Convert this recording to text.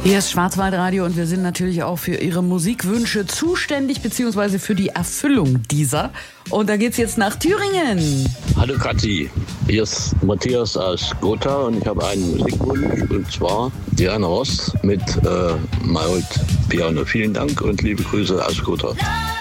Hier ist Schwarzwaldradio und wir sind natürlich auch für Ihre Musikwünsche zuständig, beziehungsweise für die Erfüllung dieser. Und da geht's jetzt nach Thüringen. Hallo Kathi, hier ist Matthias aus Gotha und ich habe einen Musikwunsch, und zwar Diana Ross mit Mault Piano. Vielen Dank und liebe Grüße aus Gotha.